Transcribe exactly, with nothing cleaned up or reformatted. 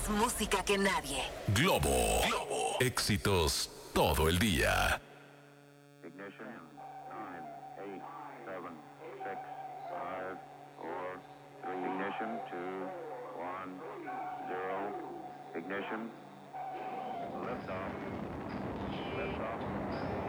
Más música que nadie. Globo. Globo. Éxitos todo el día. Ignition. nine, eight, seven, six, five, four, three. Ignition. two, one, zero. Ignition. Liftoff. Liftoff.